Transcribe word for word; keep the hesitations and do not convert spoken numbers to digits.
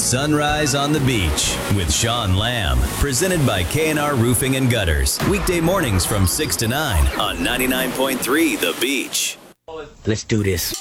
Sunrise on the Beach with Sean Lamb. Presented by K and R Roofing and Gutters. Weekday mornings from six to nine on ninety-nine point three The Beach. Let's do this.